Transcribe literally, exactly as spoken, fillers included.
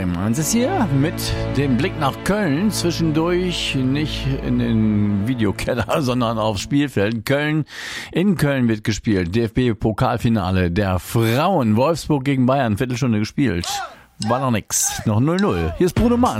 Bremen eins ist hier mit dem Blick nach Köln. Zwischendurch nicht in den Videokeller, sondern aufs Spielfeld. Köln, in Köln wird gespielt. D F B-Pokalfinale der Frauen. Wolfsburg gegen Bayern, Viertelstunde gespielt. War noch nix. Noch null null. Hier ist Bruno Mars.